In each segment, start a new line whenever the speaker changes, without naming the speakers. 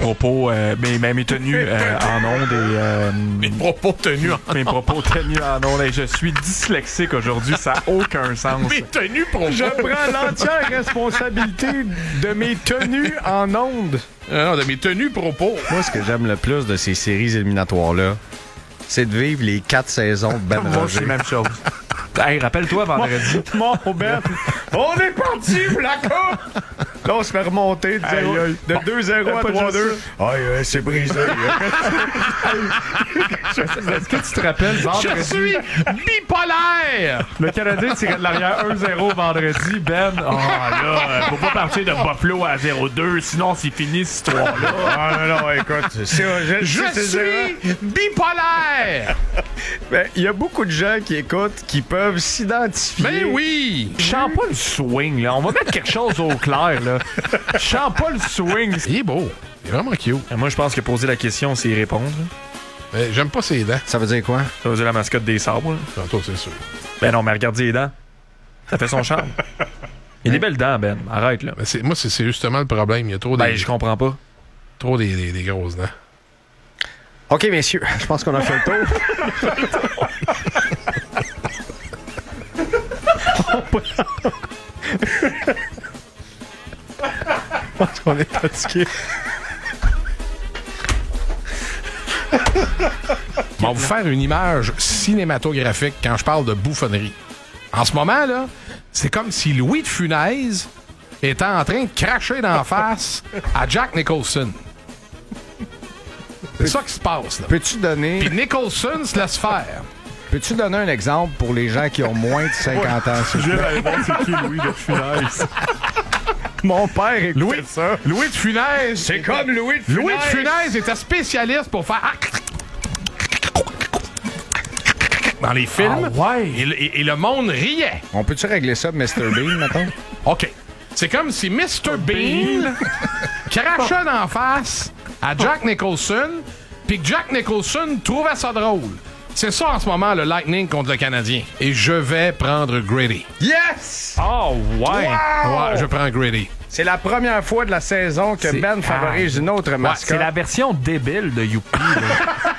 propos, mes tenues en ondes et...
Mes propos tenus en
Mes propos tenus en ondes. Et je suis dyslexique aujourd'hui, ça n'a aucun sens.
Mes tenues propos.
Je prends l'entière responsabilité de mes tenues en ondes.
Non, de mes tenues propos.
Moi, ce que j'aime le plus de ces séries éliminatoires-là, c'est de vivre les 4 saisons de Ben
Moi,
Roger.
c'est la même chose. Hey, rappelle-toi vendredi.
Mon Ben, on est parti pour la coupe! Là, on se fait remonter de 2-0 à 3-2. Aïe, c'est brisé.
Est-ce que tu te rappelles vendredi?
Je suis bipolaire!
Le Canadien tirait de l'arrière 1-0 vendredi. Ben, faut pas partir de Buffalo à 0-2, sinon c'est fini cette histoire-là.
Ah non, écoute,
Je suis bipolaire!
Ben, il y a beaucoup de gens qui écoutent qui peuvent s'identifier.
Ben oui!
Je sens pas le swing, là. On va mettre quelque chose au clair, là. Je sens pas le swing.
Il est beau. Il est vraiment cute.
Moi, je pense que poser la question, c'est y répondre. Là.
Mais j'aime pas ses dents.
Ça veut dire quoi?
Ça veut dire la mascotte des sabres. Là.
Tantôt, c'est sûr.
Ben non, mais regarde les dents. Ça fait son charme. Il y a des belles dents, Ben. Arrête, là.
Mais moi, c'est justement le problème. Il y a trop
Ben, je comprends pas.
trop des grosses dents.
OK, messieurs, je pense qu'on a fait le tour. Je pense qu'on est fatigué.
On va vous faire une image cinématographique quand je parle de bouffonnerie. En ce moment, là, c'est comme si Louis de Funès était en train de cracher d'en face à Jack Nicholson. C'est ça qui se passe, là.
Peux-tu donner...
Puis Nicholson se laisse faire.
Peux-tu donner un exemple pour les gens qui ont moins de 50 ans? s'il vous plaît?
C'est qui, Louis de Funès?
Mon père écoutait ça.
Louis de Funès.
C'est comme Louis de Funès.
Louis de Funès était spécialiste pour faire dans les films.
Ah ouais.
Et le monde riait.
On peut-tu régler ça de Mr. Bean, mettons?
OK. C'est comme si Mr. Bean crachait d'en face à Jack Nicholson, puis que Jack Nicholson trouvait ça drôle. C'est ça en ce moment, le Lightning contre le Canadien. Et je vais prendre Grady.
Yes!
Oh, ouais.
Ouais, je prends Grady.
C'est la première fois de la saison que
C'est-
Ben favorise une autre mascotte.
C'est la version débile de Youpi, là.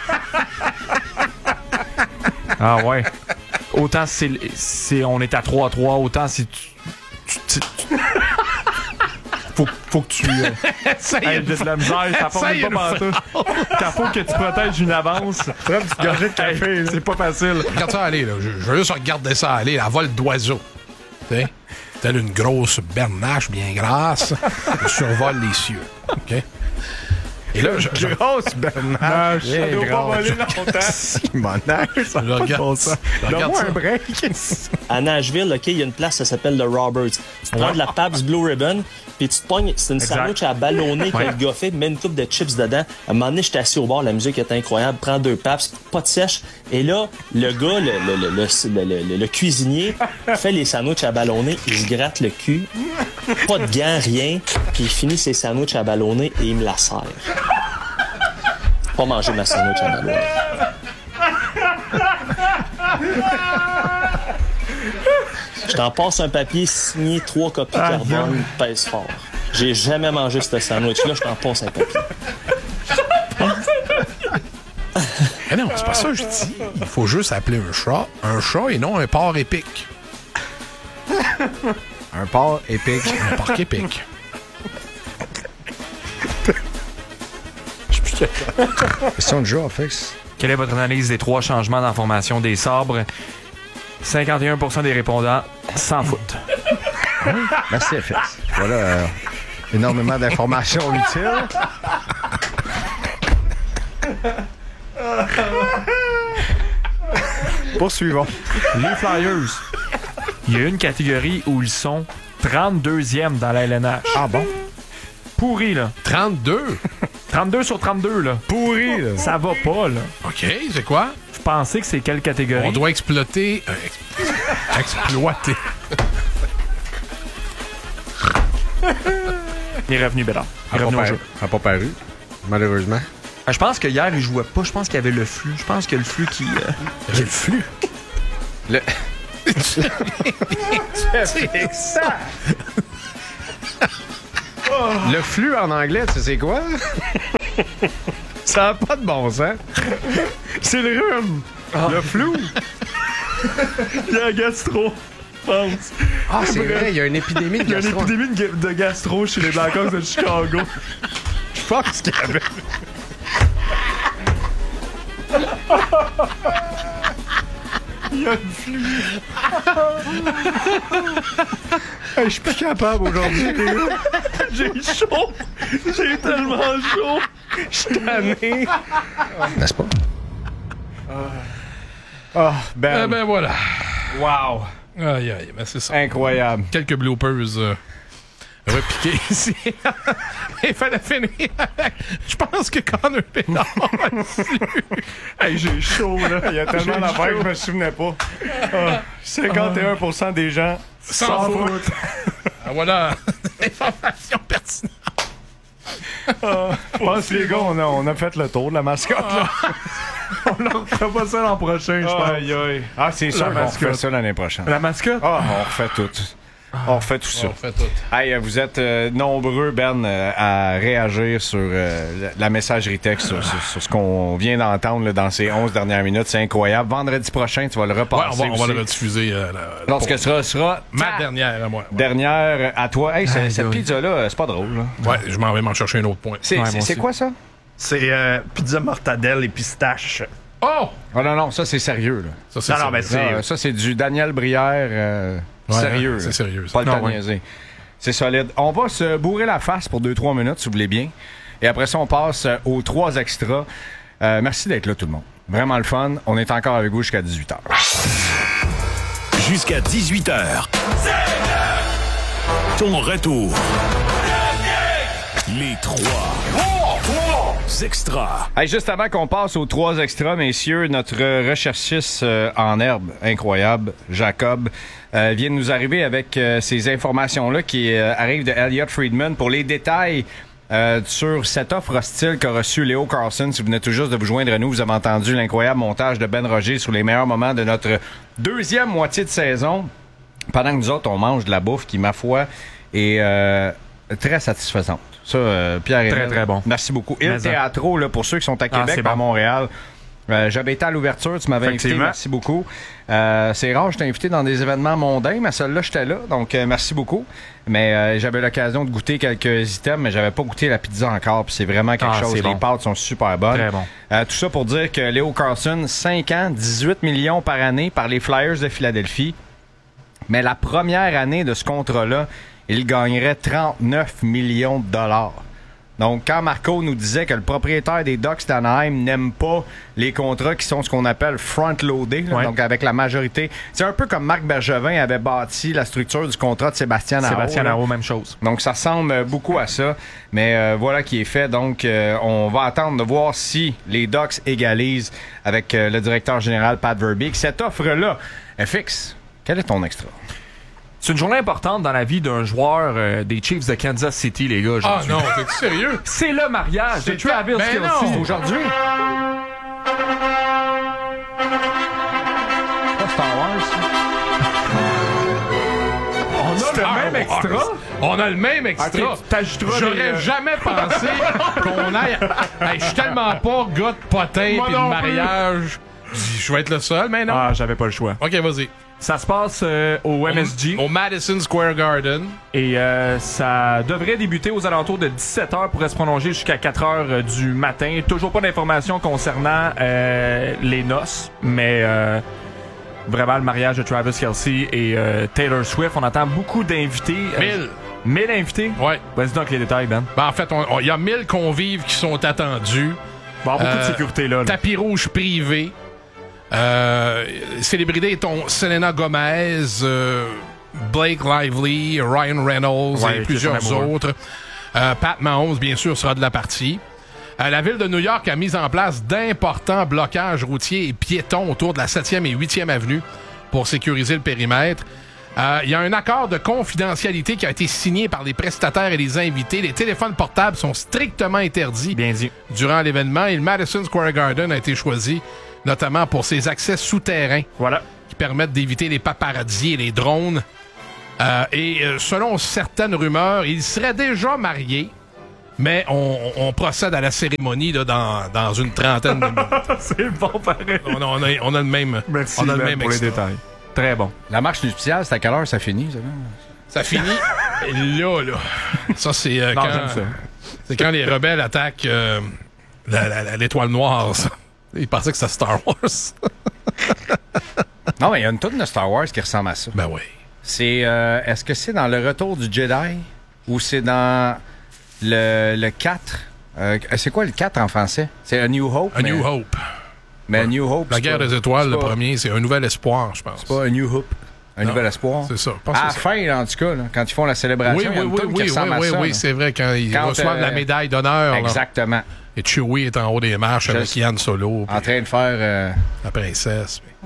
Ah ouais. Autant c'est on est à 3-3, autant si tu faut que tu
Ça y est,
aies de la misère, ça
Ça
part
y est,
pas
une
partout. Quand faut que tu protèges une avance.
Prends une petite gorgée de café.
Hey, c'est pas facile.
Regarde ça aller, là. Je veux juste regarder ça aller, la vol d'oiseau. Tu sais? Telle une grosse bernache bien grasse, je survole les cieux. OK? Et là, je
Grosse bernache.
Ça doit pas voler
longtemps. Simonache, ça
je regarde
ça.
regarde
Donne-moi
ça.
un break.
À Nashville, OK, il y a une place, ça s'appelle le Roberts. Tu prends de la Pabst Blue Ribbon, puis tu te pognes, c'est une
Exact.
sandwich à ballonner que le gars fait, mets une coupe de chips dedans. À un moment donné, j'étais assis au bord, la musique était incroyable, prends 2 Pabst, pas de sèche. Et là, le gars, le cuisinier, fait les sandwichs à ballonner, il se gratte le cul, pas de gants, rien, puis il finit ses sandwichs à ballonner et il me la sert. Pas manger ma sandwich à ballonner. Je t'en passe un papier signé 3 copies carbone, pèse fort. J'ai jamais mangé ce sandwich-là, je t'en passe un papier.
Eh non, c'est pas ça que je dis. Il faut juste appeler un chat et non un porc épique.
Un porc épique.
Un porc épique.
Question de jour, fixe.
Quelle est votre analyse des 3 changements dans la formation des sabres? 51% des répondants s'en foutent.
Merci, FX. Voilà énormément d'informations utiles. Poursuivons.
Les Flyers, il y a une catégorie où ils sont 32e dans la LNH.
Ah bon?
Pourri, là.
32?
32 sur 32, là.
Pourri, là.
Ça va pas, là.
OK, c'est quoi?
Vous pensez que c'est quelle catégorie?
On doit exploiter... exploiter.
Il est revenu, Bédard. Il est revenu au jeu.
Ça n'a pas paru, malheureusement.
Je pense que hier, il jouait pas. Je pense qu'il y avait le flux. Je pense que le flux qui...
J'ai le flux.
Le... Le flux en anglais, tu sais quoi? Ça n'a pas de bon sens. C'est le rhume. Le flou.
Il y a un gastro, je pense.
Ah, c'est vrai, il y a une épidémie de
Il y a une
gastro.
épidémie de gastro chez les Blackhawks de Chicago.
Je pense qu'il y avait...
Il y a une flux.
Hey, je suis plus capable aujourd'hui.
J'ai chaud. J'ai tellement chaud.
Je suis tanné. N'est-ce pas? Ah, Ben.
Ben voilà.
Wow.
Aïe, aïe, ben c'est ça.
Incroyable.
Quelques bloopers repiqués ici. Il fallait finir avec... Je pense que Connor Bedard a su.
Hey, j'ai chaud, là.
Il y a tellement
J'ai
d'affaires que
chaud.
je me souvenais pas. 51% des gens
Sans faute. Ah, voilà. Information pertinente.
Je pense, les gars, on a fait le tour de la mascotte. Là.
On ne refait pas ça l'an prochain, je pense.
Aïe, aïe. Ah, c'est sûr qu'on
mascotte.
refait ça l'année prochaine.
La mascotte?
Ah, on refait tout. On refait tout ça.
On fait tout.
Hey, vous êtes nombreux, Ben, à réagir sur la messagerie texte, sur ce qu'on vient d'entendre là, dans ces 11 dernières minutes. C'est incroyable. Vendredi prochain, tu vas le
Ouais,
repasser
on va le
aussi.
rediffuser.
Lorsque ce sera
Ma
ta
dernière à moi. Ouais.
dernière à toi. Hey, cette
oui.
pizza-là, c'est pas drôle. Là.
Ouais, je m'en vais m'en chercher un autre point.
C'est
moi
c'est
aussi.
quoi ça?
C'est pizza mortadelle et pistache.
Oh!
Oh non, ça c'est sérieux. Là.
Ça, c'est
Non, non, mais
sérieux.
c'est...
Ça, c'est du Daniel Brière sérieux.
c'est
là.
sérieux, ça.
Pas le
Non,
temps de niaiser. C'est solide. On va se bourrer la face pour 2-3 minutes, si vous voulez bien. Et après ça, on passe aux 3 extras. Merci d'être là, tout le monde. Vraiment le fun. On est encore avec vous jusqu'à 18h.
Jusqu'à 18h. Ton retour. Les 3 extras.
Hey, juste avant qu'on passe aux 3 extras, messieurs, notre recherchiste en herbe, incroyable, Jacob, vient de nous arriver avec ces informations-là qui arrivent de Elliot Friedman pour les détails sur cette offre hostile qu'a reçue Leo Carlson. Si vous venez tout juste de vous joindre à nous, vous avez entendu l'incroyable montage de Ben Roger sur les meilleurs moments de notre deuxième moitié de saison. Pendant que nous autres, on mange de la bouffe qui, ma foi, est très satisfaisante. Ça, Pierre
Très,
Emile,
très bon.
merci beaucoup. Il
Mais
Teatro, là, pour ceux qui sont à Québec,
c'est
à
bon.
Montréal. J'avais été à l'ouverture, tu m'avais invité,
Effectivement.
merci beaucoup. C'est rare, je t'ai invité dans des événements mondains, mais celle-là, j'étais là, donc merci beaucoup. Mais j'avais l'occasion de goûter quelques items, mais j'avais pas goûté la pizza encore, puis c'est vraiment quelque chose.
c'est
Les
bon.
pâtes sont super bonnes.
Très bon.
Tout ça pour dire que Leo Carlson, 5 ans, 18 millions par année par les Flyers de Philadelphie. Mais la première année de ce contrat-là, il gagnerait 39 millions de dollars. Donc, quand Marco nous disait que le propriétaire des Ducks d'Anaheim n'aime pas les contrats qui sont ce qu'on appelle front-loadés, là,
Ouais.
donc avec la majorité, c'est un peu comme Marc Bergevin avait bâti la structure du contrat de Sébastien Aho.
Sébastien
là.
Aho, même chose.
Donc, ça ressemble beaucoup à ça. Mais voilà qui est fait. Donc, on va attendre de voir si les Ducks égalisent avec le directeur général Pat Verbeek. Cette offre-là est fixe. Quel est ton extra?
C'est une journée importante dans la vie d'un joueur des Chiefs de Kansas City, les gars.
Ah
aujourd'hui.
non, t'es sérieux?
C'est le mariage de Travis
Ben
Kelce
non.
aujourd'hui.
Star Wars.
On a le même extra.
On a le même extra.
Ok, t'ajouteras
J'aurais
des,
jamais pensé qu'on aille... Hey, je suis tellement pas gars de potin
Moi
pis de
non
mariage. Je vais être le seul, mais non.
Ah, j'avais pas le choix.
OK, vas-y.
Ça se passe au MSG
Au Madison Square Garden.
et ça devrait débuter aux alentours de 17h, pourrait se prolonger jusqu'à 4h du matin. Toujours pas d'informations concernant les noces, mais vraiment le mariage de Travis Kelce et Taylor Swift. On attend beaucoup d'invités. 1000 invités?
Ouais.
Vas-y donc les détails, Ben.
Ben, en fait, il y a 1000 convives qui sont attendus.
Bon, beaucoup de sécurité là.
Tapis rouge privé. Célébrités dont Selena Gomez, Blake Lively, Ryan Reynolds
Ouais,
et plusieurs
qui sont amoureux.
autres. Pat Mahomes, bien sûr, sera de la partie. La ville de New York a mis en place d'importants blocages routiers et piétons autour de la 7e et 8e avenue pour sécuriser le périmètre. Il y a un accord de confidentialité qui a été signé par les prestataires et les invités. Les téléphones portables sont strictement interdits
Bien dit.
durant l'événement et le Madison Square Garden a été choisi notamment pour ses accès souterrains
Voilà.
qui permettent d'éviter les paparazzis et les drones. Selon certaines rumeurs, il serait déjà marié Mais on procède à la cérémonie là, dans une trentaine de minutes.
C'est bon, pareil.
On a le même,
Merci,
on a le
Ben,
même
pour les
extra.
détails. Très bon.
La marche nuptiale, c'est à quelle heure ça finit, ça?
Ça finit là. Ça, c'est
Non, j'aime ça.
c'est quand les rebelles attaquent l'étoile noire, ça. Ils pensaient que c'était Star Wars.
Non, mais il y a une toune de Star Wars qui ressemble à ça.
Ben oui.
C'est, est-ce que c'est dans le Retour du Jedi ou c'est dans le 4? C'est quoi le 4 en français? C'est A New Hope?
A New Hope.
Mais A New Hope,
La
c'est
guerre
pas-
des étoiles,
c'est
le
pas-
premier, c'est Un Nouvel Espoir, je pense.
C'est pas A New Hope. Un
Non,
nouvel espoir.
C'est ça. Je pense
À
que
la
c'est ça.
fin, là, en tout cas, là, quand ils font la célébration,
Oui,
il y a une toune qui ressemble à ça. là.
c'est vrai, quand ils
Quand,
reçoivent la médaille d'honneur. là.
Exactement.
Et Chewie est en haut des marches avec Yann Solo, puis
En train de faire...
la princesse. puis-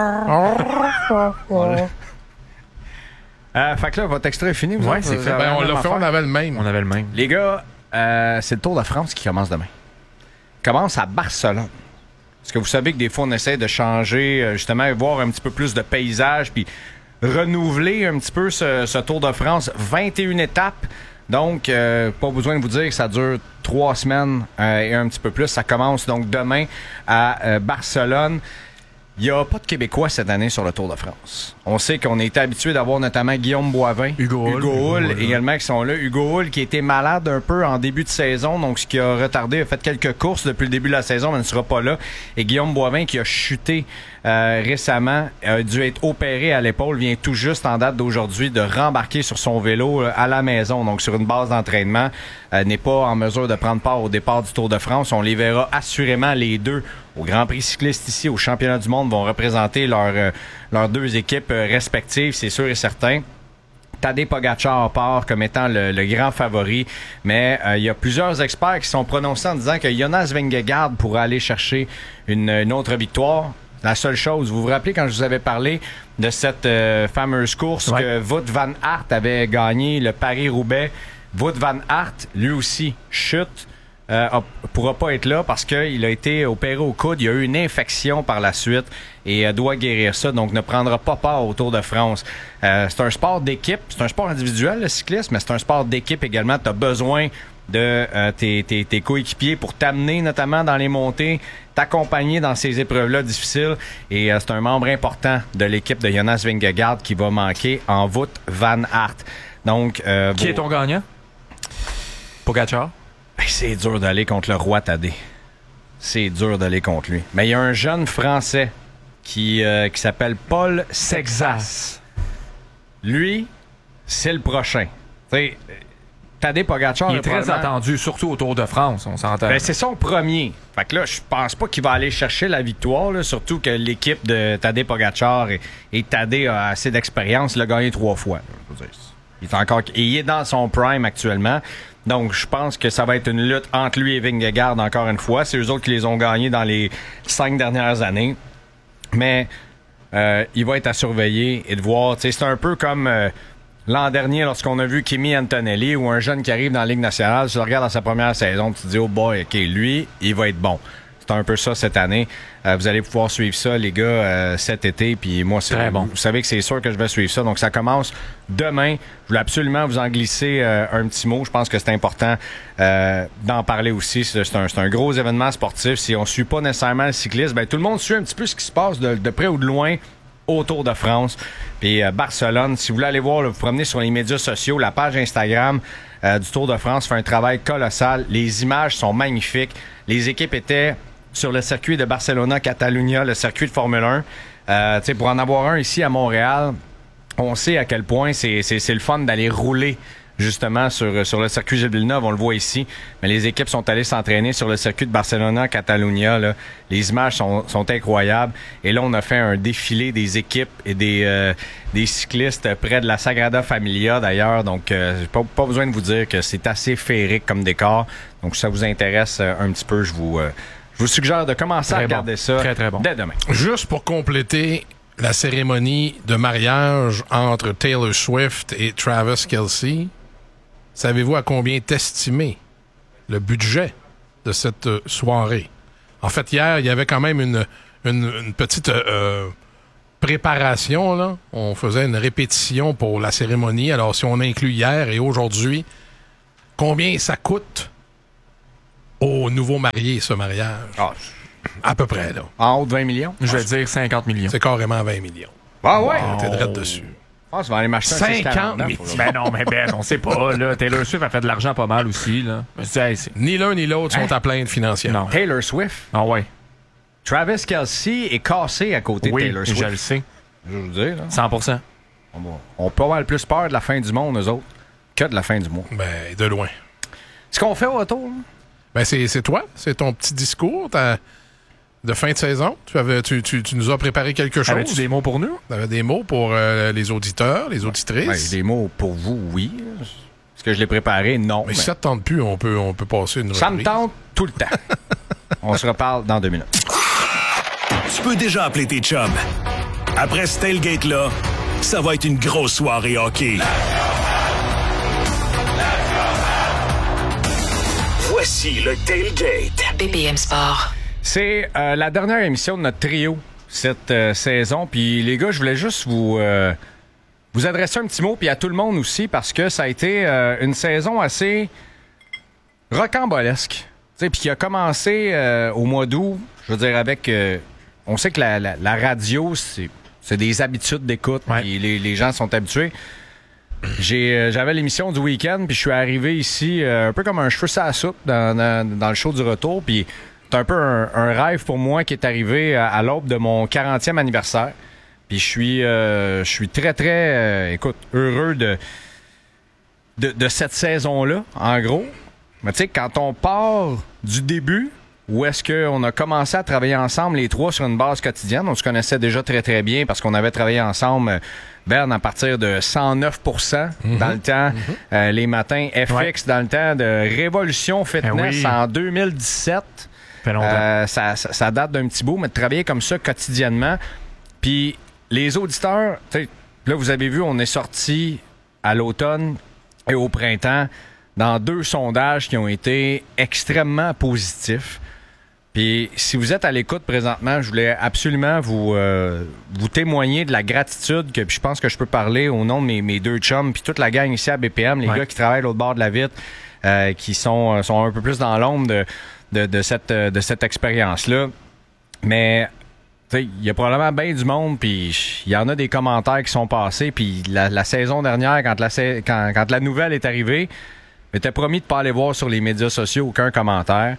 fait que là, votre extrait est fini, vous
Ouais,
autres?
c'est
Vous
fait.
avez
Ben, on
la
l'a
même
fait, on
affaire?
avait le même.
On avait le même.
Les gars, c'est le Tour de France qui commence demain. Il commence à Barcelone. Est-ce que vous savez que des fois, on essaie de changer, justement, voir un petit peu plus de paysage, puis renouveler un petit peu ce Tour de France. 21 étapes. Donc, pas besoin de vous dire que ça dure 3 semaines et un petit peu plus. Ça commence donc demain à Barcelone. Il n'y a pas de Québécois cette année sur le Tour de France. On sait qu'on était habitué d'avoir notamment Guillaume Boivin,
Hugo Hull,
également qui sont là. Hugo Hull qui était malade un peu en début de saison, donc ce qui a retardé, a fait quelques courses depuis le début de la saison, mais ne sera pas là. Et Guillaume Boivin qui a chuté récemment, a dû être opéré à l'épaule, vient tout juste en date d'aujourd'hui de rembarquer sur son vélo à la maison, donc sur une base d'entraînement, n'est pas en mesure de prendre part au départ du Tour de France. On les verra assurément les deux au Grand Prix cycliste ici, au Championnat du monde, vont représenter leurs deux équipes respectives, c'est sûr et certain. Tadej Pogačar part comme étant le grand favori, mais il y a plusieurs experts qui sont prononcés en disant que Jonas Vingegaard pourrait aller chercher une autre victoire. La seule chose, vous vous rappelez quand je vous avais parlé de cette fameuse course que Wout van Aert avait gagné, le Paris-Roubaix. Wout van Aert, lui aussi, chute. Pourra pas être là parce qu'il a été opéré au coude, il a eu une infection par la suite et doit guérir ça, donc ne prendra pas part au Tour de France. C'est un sport d'équipe, c'est un sport individuel le cyclisme, mais c'est un sport d'équipe également. Tu as besoin de tes coéquipiers pour t'amener notamment dans les montées, t'accompagner dans ces épreuves-là difficiles et c'est un membre important de l'équipe de Jonas Vingegaard qui va manquer en Wout van Aert. Donc,
Qui est ton gagnant? Pogačar?
C'est dur d'aller contre le roi Tadej. C'est dur d'aller contre lui. Mais il y a un jeune Français qui s'appelle Paul Sexas. Lui, c'est le prochain. T'sais, Tadej Pogačar
Il est très attendu, surtout au Tour de France, on s'entend.
Ben, c'est son premier. Fait que là, je pense pas qu'il va aller chercher la victoire, là, surtout que l'équipe de Tadej Pogačar et Tadej a assez d'expérience. Il a gagné 3 fois. Je veux dire, il est dans son prime actuellement. Donc, je pense que ça va être une lutte entre lui et Vingegaard encore une fois. C'est eux autres qui les ont gagnés dans les 5 dernières années. Mais il va être à surveiller et de voir. C'est un peu comme l'an dernier lorsqu'on a vu Kimi Antonelli ou un jeune qui arrive dans la Ligue nationale. Tu le regardes dans sa première saison, tu te dis, oh boy, OK, lui, il va être bon. C'est un peu ça cette année. Vous allez pouvoir suivre ça, les gars, cet été. Puis moi, c'est
très bon.
Vous savez que c'est sûr que je vais suivre ça. Donc, ça commence demain. Je voulais absolument vous en glisser un petit mot. Je pense que c'est important d'en parler aussi. C'est un gros événement sportif. Si on ne suit pas nécessairement le cyclisme, ben, tout le monde suit un petit peu ce qui se passe de près ou de loin au Tour de France. Puis Barcelone, si vous voulez aller voir, là, vous promenez sur les médias sociaux, la page Instagram du Tour de France fait un travail colossal. Les images sont magnifiques. Les équipes étaient sur le circuit de Barcelona-Catalunya, le circuit de Formule 1. Pour en avoir un ici à Montréal, on sait à quel point c'est le fun d'aller rouler justement sur le circuit Gilles Villeneuve, on le voit ici. Mais les équipes sont allées s'entraîner sur le circuit de Barcelona-Catalunya. Là. Les images sont incroyables. Et là, on a fait un défilé des équipes et des cyclistes près de la Sagrada Familia d'ailleurs. Donc, j'ai pas besoin de vous dire que c'est assez féerique comme décor. Donc, si ça vous intéresse un petit peu, je vous suggère de commencer à regarder ça
très bon.
dès demain.
Juste pour compléter la cérémonie de mariage entre Taylor Swift et Travis Kelce, savez-vous à combien est estimé le budget de cette soirée? En fait, hier, il y avait quand même une petite préparation, là. On faisait une répétition pour la cérémonie. Alors, si on inclut hier et aujourd'hui, combien ça coûte aux nouveaux mariés, ce mariage.
Ah,
À peu près, là.
en haut de 20 millions?
Je vais dire 50 millions.
C'est carrément 20 millions.
Ah ouais?
T'es direct dessus.
Je pense que je vais aller m'acheter un
50
649
millions.
pour le-
Ben non, mais Ben, on sait pas, là. Taylor Swift a fait de l'argent pas mal aussi, là. Je me dis, hey, c'est...
Ni l'un ni l'autre sont à plaindre financièrement.
Non.
Taylor Swift.
Ah ouais.
Travis Kelce est cassé à côté de
Oui,
Taylor
je
Swift.
le sais.
Je vous dire, là.
100%.
On peut avoir le plus peur de la fin du monde, nous autres, que de la fin du mois.
Ben, de loin.
Ce qu'on fait au retour, là,
Ben, c'est toi. C'est ton petit discours de fin de saison. Tu nous as préparé quelque chose.
Avais-tu des mots pour nous?
Tu avais des mots pour les auditeurs, les
ben,
auditrices.
des mots pour vous, oui. Est-ce que je l'ai préparé? Non.
Mais si ça te tente plus, on peut passer une
Ça me
reprise.
tente tout le temps. On se reparle dans 2 minutes.
Tu peux déjà appeler tes chums. Après ce tailgate-là, ça va être une grosse soirée hockey. Voici le tailgate.
BPM Sport.
C'est la dernière émission de notre trio cette saison. Puis les gars, je voulais juste vous adresser un petit mot, puis à tout le monde aussi, parce que ça a été une saison assez rocambolesque. Puis qui a commencé au mois d'août, je veux dire, avec... on sait que la radio, c'est des habitudes d'écoute,
Ouais.
puis les gens sont habitués. J'avais l'émission du week-end, puis je suis arrivé ici un peu comme un cheveu sur la soupe dans le show du retour, puis c'est un peu un rêve pour moi qui est arrivé à l'aube de mon 40e anniversaire. Puis je suis très, très, écoute, heureux de cette saison-là, en gros. Mais tu sais, quand on part du début, où est-ce qu'on a commencé à travailler ensemble, les trois, sur une base quotidienne, on se connaissait déjà très, très bien parce qu'on avait travaillé ensemble, Berne, à partir de 109% dans le temps, les matins, FX dans le temps de Révolution Fitness
oui.
en 2017.
Fait longtemps.
Ça date d'un petit bout, mais de travailler comme ça quotidiennement. Puis les auditeurs, tu sais, là, vous avez vu, on est sorti à l'automne et au printemps dans 2 sondages qui ont été extrêmement positifs. Puis si vous êtes à l'écoute présentement, je voulais absolument vous témoigner de la gratitude que puis je pense que je peux parler au nom de mes 2 chums puis toute la gang ici à BPM, les
Ouais.
gars qui travaillent à l'autre bord de la vitre, qui sont un peu plus dans l'ombre de cette expérience-là. Mais il y a probablement bien du monde, puis il y en a des commentaires qui sont passés, puis la saison dernière, quand la nouvelle est arrivée, m'était promis de ne pas aller voir sur les médias sociaux aucun commentaire,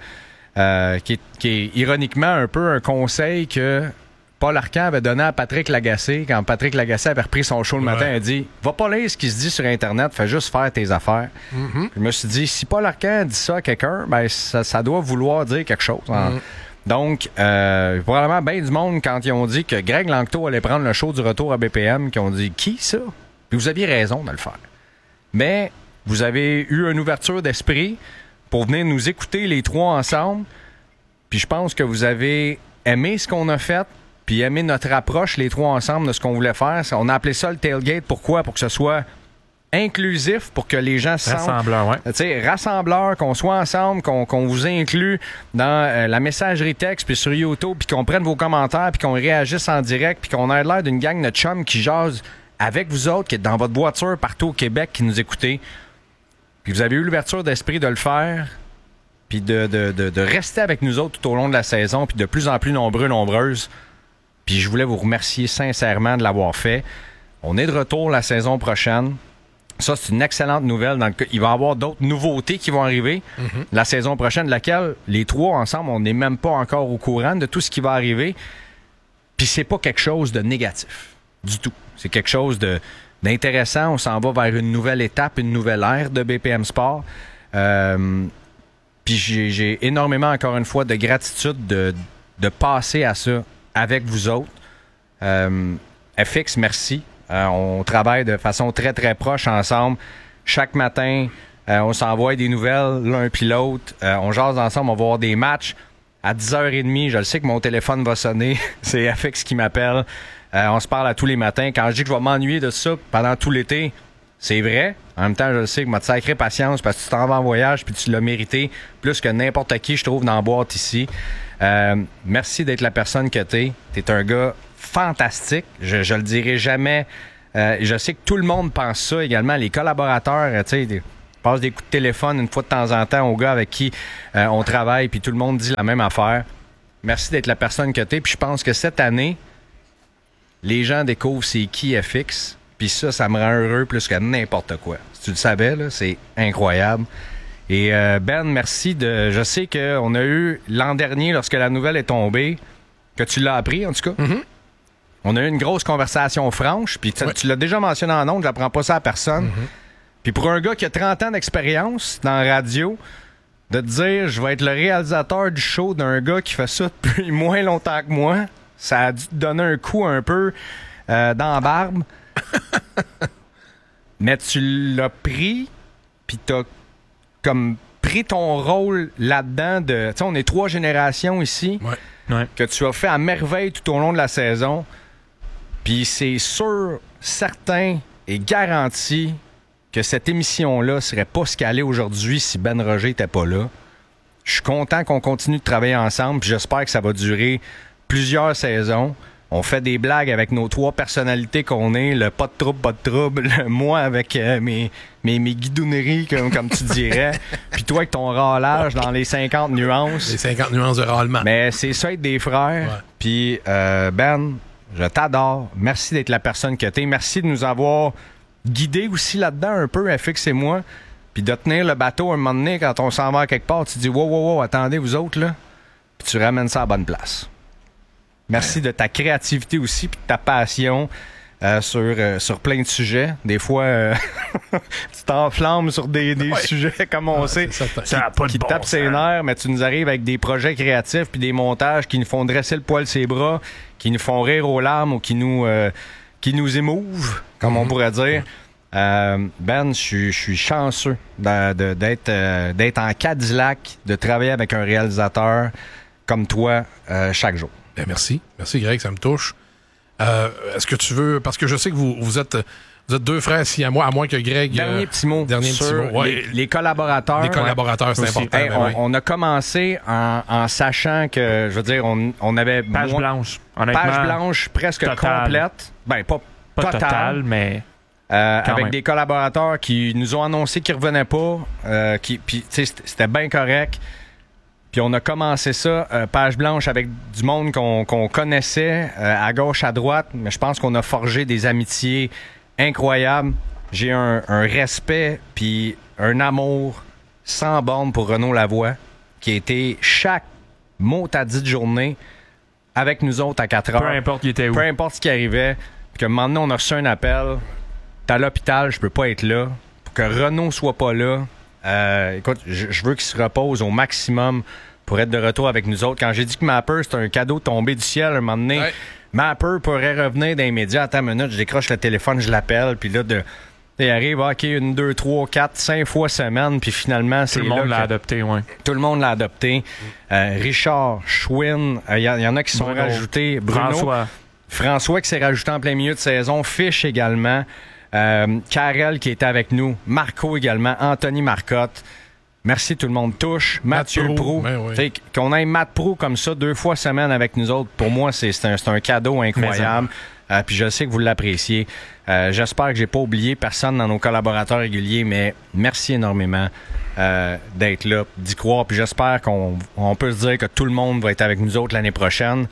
qui est ironiquement un peu un conseil que Paul Arcand avait donné à Patrick Lagacé, quand Patrick Lagacé avait repris son show le matin, il a dit « Va pas lire ce qui se dit sur Internet, fais juste faire tes affaires. Je me suis dit, si Paul Arcand dit ça à quelqu'un, ben ça doit vouloir dire quelque chose. Hein. Donc, probablement bien du monde, quand ils ont dit que Greg Langto allait prendre le show du retour à BPM, qui ont dit « Qui, ça? » Puis vous aviez raison de le faire. Mais vous avez eu une ouverture d'esprit pour venir nous écouter les trois ensemble. Puis je pense que vous avez aimé ce qu'on a fait, puis aimé notre approche, les trois ensemble, de ce qu'on voulait faire. On a appelé ça le tailgate. Pourquoi? Pour que ce soit inclusif, pour que les gens se sentent...
Rassembleur, ouais.
Tu sais, rassembleur, qu'on soit ensemble, qu'on vous inclue dans la messagerie texte, puis sur YouTube, puis qu'on prenne vos commentaires, puis qu'on réagisse en direct, puis qu'on ait l'air d'une gang de chums qui jase avec vous autres, qui êtes dans votre voiture partout au Québec, qui nous écoutez. Puis vous avez eu l'ouverture d'esprit de le faire, puis de rester avec nous autres tout au long de la saison, puis de plus en plus nombreuses. Puis je voulais vous remercier sincèrement de l'avoir fait. On est de retour la saison prochaine. Ça, c'est une excellente nouvelle. Il va y avoir d'autres nouveautés qui vont arriver la saison prochaine, laquelle les trois ensemble, on n'est même pas encore au courant de tout ce qui va arriver. Puis c'est pas quelque chose de négatif du tout. C'est quelque chose d'intéressant. On s'en va vers une nouvelle étape, une nouvelle ère de BPM Sport. Puis j'ai énormément, encore une fois, de gratitude de passer à ça avec vous autres. FX, merci. On travaille de façon très, très proche ensemble. Chaque matin, on s'envoie des nouvelles l'un puis l'autre. On jase ensemble, on va voir des matchs. À 10h30, je le sais que mon téléphone va sonner. C'est FX qui m'appelle. On se parle à tous les matins. Quand je dis que je vais m'ennuyer de ça pendant tout l'été, c'est vrai. En même temps, je le sais que m'a sacré patience parce que tu t'en vas en voyage puis tu l'as mérité plus que n'importe qui, je trouve, dans la boîte ici. Merci d'être la personne que t'es. T'es un gars fantastique. Je le dirai jamais. Je sais que tout le monde pense ça également. Les collaborateurs, tu sais, passe des coups de téléphone une fois de temps en temps aux gars avec qui on travaille, puis tout le monde dit la même affaire. Merci d'être la personne que t'es. Puis je pense que cette année, les gens découvrent c'est qui FX. Puis ça me rend heureux plus que n'importe quoi. Si tu le savais, là, c'est incroyable. Et Ben, merci. Je sais qu'on a eu l'an dernier, lorsque la nouvelle est tombée, que tu l'as appris en tout cas. Mm-hmm. On a eu une grosse conversation franche. Puis tu l'as déjà mentionné en ondes, je n'apprends pas ça à personne. Mm-hmm. Puis pour un gars qui a 30 ans d'expérience dans la radio, de te dire je vais être le réalisateur du show d'un gars qui fait ça depuis moins longtemps que moi, ça a dû te donner un coup un peu dans la barbe. Mais tu l'as pris, puis t'as comme pris ton rôle là-dedans de... Tu sais, on est 3 générations ici, que tu as fait à merveille tout au long de la saison. Puis c'est sûr, certain et garanti que cette émission-là serait pas ce qu'elle est aujourd'hui si Ben Roger n'était pas là. Je suis content qu'on continue de travailler ensemble, puis j'espère que ça va durer plusieurs saisons. On fait des blagues avec nos 3 personnalités qu'on est, le pas de trouble, moi avec mes guidonneries, comme tu dirais, puis toi avec ton râlage dans les 50 nuances.
Les 50 nuances de râlement.
Mais c'est ça être des frères. Puis Ben, je t'adore. Merci d'être la personne que t'es. Merci de nous avoir guidés aussi là-dedans un peu, FX et moi, puis de tenir le bateau un moment donné quand on s'en va à quelque part. Tu dis wow, attendez vous autres là, puis tu ramènes ça à la bonne place. Merci de ta créativité aussi, puis de ta passion sur plein de sujets. Des fois, tu t'enflammes sur des sujets, comme on sait, qui tapent ses nerfs, mais tu nous arrives avec des projets créatifs puis des montages qui nous font dresser le poil ses bras, qui nous font rire aux larmes ou qui nous émouvent, comme on pourrait dire. Ben, je suis chanceux d'être en Cadillac, de travailler avec un réalisateur comme toi chaque jour.
Ben merci. Merci, Greg, ça me touche. Est-ce que tu veux... Parce que je sais que vous êtes 2 frères à moins que Greg...
Dernier petit mot sur les collaborateurs.
Les collaborateurs, c'est important.
Hey, on a commencé en sachant que, je veux dire, on avait...
Page blanche.
Page blanche presque complète. Ben, pas
total, mais...
avec
même.
des collaborateurs qui nous ont annoncé qu'ils revenaient pas. Puis, tu sais, c'était bien correct. Puis on a commencé ça, page blanche, avec du monde qu'on connaissait à gauche, à droite. Mais je pense qu'on a forgé des amitiés incroyables. J'ai un respect puis un amour sans borne pour Renaud Lavoie, qui a été chaque mot à dit de journée avec nous autres à 4 heures.
Peu importe qui était où.
Peu importe ce qui arrivait. Puis que maintenant, on a reçu un appel. T'es à l'hôpital, je peux pas être là. Pour que Renaud soit pas là. Écoute, je veux qu'il se repose au maximum pour être de retour avec nous autres. Quand j'ai dit que Mapper, c'est un cadeau tombé du ciel, un moment donné, Mapper pourrait revenir dans les médias. Attends une minute, je décroche le téléphone, je l'appelle, puis là, il arrive, OK, 1, 2, 3, 4, 5 fois semaine, puis finalement, c'est là.
Tout le monde l'a adopté, oui.
Tout le monde l'a adopté. Richard, Schwinn, il y en a qui sont rajoutés. Bruno. François qui s'est rajouté en plein milieu de saison. Fish également. Karel qui était avec nous, Marco également, Anthony Marcotte. Merci tout le monde. Touche, Mathieu Proulx. Ben qu'on ait Matt Proulx comme ça 2 fois semaine avec nous autres, pour moi, c'est un cadeau incroyable. Puis je sais que vous l'appréciez. J'espère que j'ai pas oublié personne dans nos collaborateurs réguliers, mais merci énormément d'être là, d'y croire. Puis j'espère qu'on peut se dire que tout le monde va être avec nous autres l'année prochaine.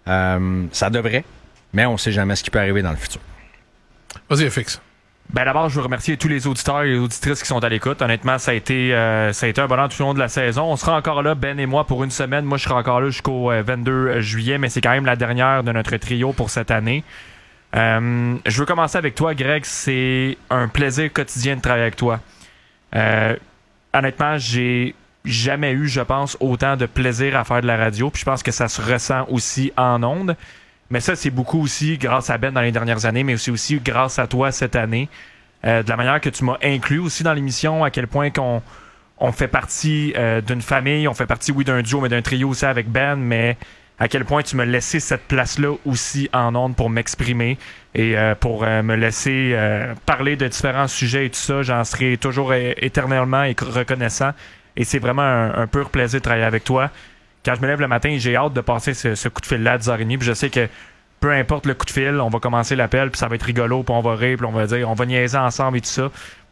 Ça devrait, mais on sait jamais ce qui peut arriver dans le futur.
Vas-y, FX.
Ben d'abord, je veux remercier tous les auditeurs et les auditrices qui sont à l'écoute. Honnêtement, ça a été un bonheur tout au long de la saison. On sera encore là, Ben et moi, pour une semaine. Moi, je serai encore là jusqu'au 22 juillet, mais c'est quand même la dernière de notre trio pour cette année. Je veux commencer avec toi, Greg. C'est un plaisir quotidien de travailler avec toi. Honnêtement, j'ai jamais eu, je pense, autant de plaisir à faire de la radio. Puis je pense que ça se ressent aussi en ondes. Mais ça, c'est beaucoup aussi grâce à Ben dans les dernières années, mais aussi grâce à toi cette année. De la manière que tu m'as inclus aussi dans l'émission, à quel point on fait partie d'une famille, on fait partie, oui, d'un duo, mais d'un trio aussi avec Ben, mais à quel point tu m'as laissé cette place-là aussi en ondes pour m'exprimer et pour me laisser parler de différents sujets et tout ça. J'en serai toujours éternellement reconnaissant. Et c'est vraiment un pur plaisir de travailler avec toi. Quand je me lève le matin, j'ai hâte de passer ce coup de fil-là à 10h30. Puis je sais que peu importe le coup de fil, on va commencer l'appel, puis ça va être rigolo, puis on va rire, puis on va dire, on va niaiser ensemble et tout ça.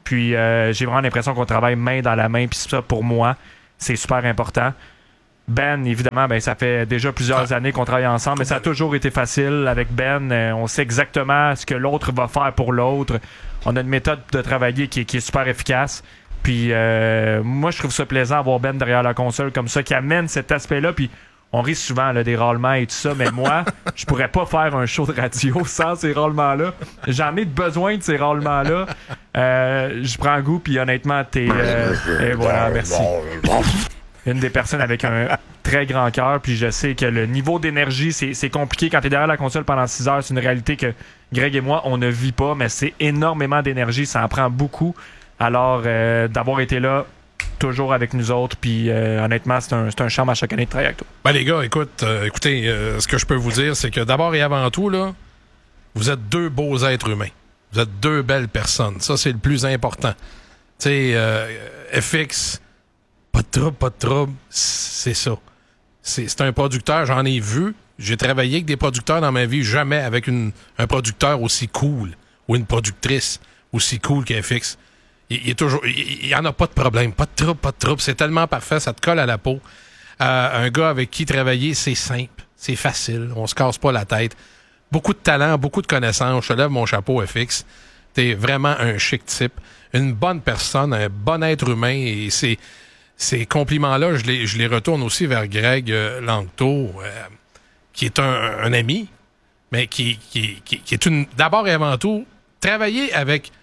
Puis j'ai vraiment l'impression qu'on travaille main dans la main. Puis ça, pour moi, c'est super important. Ben, évidemment, ça fait déjà plusieurs années qu'on travaille ensemble, mais ça a toujours été facile avec Ben. On sait exactement ce que l'autre va faire pour l'autre. On a une méthode de travailler qui est super efficace. Puis moi, je trouve ça plaisant d'avoir Ben derrière la console comme ça, qui amène cet aspect-là. Puis on rit souvent là, des râlements et tout ça, mais moi, je pourrais pas faire un show de radio sans ces râlements-là. J'en ai besoin de ces râlements-là. Je prends goût, puis honnêtement, t'es... et voilà, merci. Une des personnes avec un très grand cœur, puis je sais que le niveau d'énergie, c'est compliqué quand t'es derrière la console pendant 6 heures. C'est une réalité que Greg et moi, on ne vit pas, mais c'est énormément d'énergie, ça en prend beaucoup. Alors, d'avoir été là, toujours avec nous autres, puis honnêtement, c'est un charme à chaque année de travailler avec toi.
Ben les gars, écoutez, ce que je peux vous dire, c'est que d'abord et avant tout, là, vous êtes 2 beaux êtres humains. Vous êtes 2 belles personnes. Ça, c'est le plus important. Tu sais, FX... Pas de trouble, c'est ça. C'est un producteur, j'en ai vu. J'ai travaillé avec des producteurs dans ma vie, jamais avec un producteur aussi cool ou une productrice aussi cool qu'FX. Il y en a pas de problème, pas de trouble. C'est tellement parfait, ça te colle à la peau. Un gars avec qui travailler, c'est simple, c'est facile, on se casse pas la tête. Beaucoup de talent, beaucoup de connaissances. Je te lève mon chapeau, FX. T'es vraiment un chic type, une bonne personne, un bon être humain, et ces compliments-là, je les retourne aussi vers Greg Langto, qui est un ami, mais qui est d'abord et avant tout, travailler avec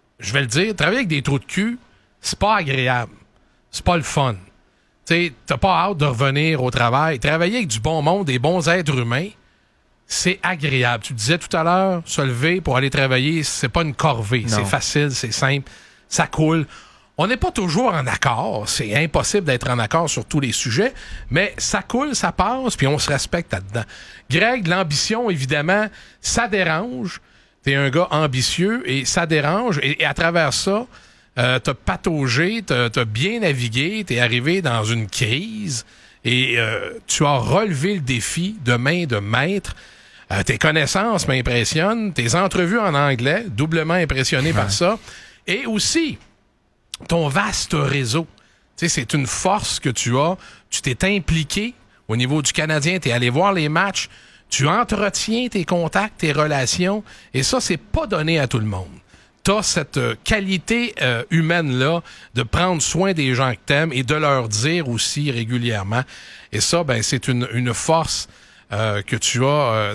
des trous de cul, c'est pas agréable. C'est pas le fun. Tu sais, t'as pas hâte de revenir au travail. Travailler avec du bon monde, des bons êtres humains, c'est agréable. Tu disais tout à l'heure, se lever pour aller travailler, c'est pas une corvée. Non. C'est facile, c'est simple, ça coule. On n'est pas toujours en accord. C'est impossible d'être en accord sur tous les sujets, mais ça coule, ça passe, puis on se respecte là-dedans. Greg, l'ambition, évidemment, ça dérange. T'es un gars ambitieux et ça dérange. Et à travers ça, t'as pataugé, t'as bien navigué, t'es arrivé dans une crise et tu as relevé le défi de main de maître. Tes connaissances m'impressionnent. Tes entrevues en anglais, doublement impressionné par ça. Et aussi... ton vaste réseau. Tu sais, c'est une force que tu as. Tu t'es impliqué au niveau du Canadien. Tu es allé voir les matchs. Tu entretiens tes contacts, tes relations. Et ça, c'est pas donné à tout le monde. Tu as cette qualité humaine-là de prendre soin des gens que t'aimes et de leur dire aussi régulièrement. Et ça, c'est une force que tu as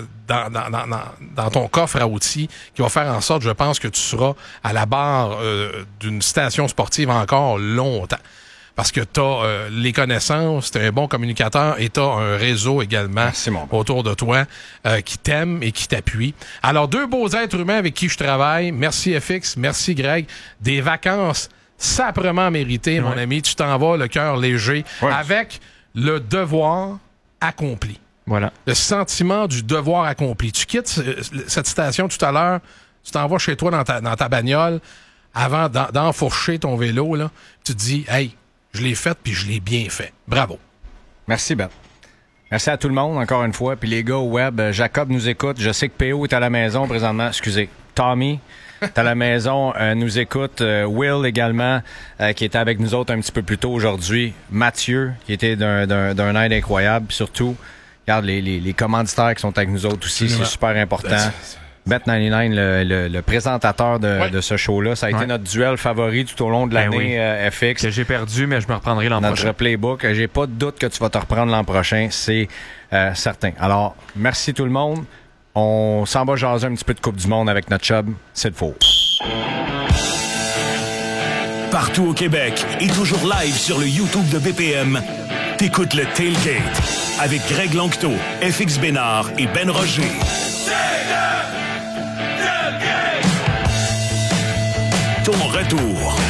dans ton coffre à outils qui va faire en sorte, je pense, que tu seras à la barre d'une station sportive encore longtemps. Parce que tu as les connaissances, tu es un bon communicateur et tu as un réseau également autour de toi qui t'aime et qui t'appuie. Alors, 2 beaux êtres humains avec qui je travaille. Merci FX, merci Greg. Des vacances saprement méritées, mon ami. Tu t'en vas le cœur léger avec le devoir accompli.
Voilà.
Le sentiment du devoir accompli. Tu quittes cette station tout à l'heure, tu t'en vas chez toi dans ta bagnole avant d'enfourcher ton vélo, là. Tu te dis, hey, je l'ai fait puis je l'ai bien fait. Bravo.
Merci, Ben. Merci à tout le monde, encore une fois. Puis les gars au web, Jacob nous écoute. Je sais que PO est à la maison présentement. Excusez. Tommy est à la maison, nous écoute. Will également, qui était avec nous autres un petit peu plus tôt aujourd'hui. Mathieu, qui était d'un aide incroyable. Puis surtout, regarde les commanditaires qui sont avec nous autres aussi, c'est super important. Bet99, le présentateur de ce show-là, ça a été notre duel favori tout au long de l'année FX.
Que j'ai perdu, mais je me reprendrai l'an prochain.
Notre playbook, j'ai pas de doute que tu vas te reprendre l'an prochain, c'est certain. Alors, merci tout le monde. On s'en va jaser un petit peu de Coupe du Monde avec notre chub, c'est le faux.
Partout au Québec et toujours live sur le YouTube de BPM, t'écoutes le Tailgate avec Greg Langto, FX Bénard et Ben Roger. Ton retour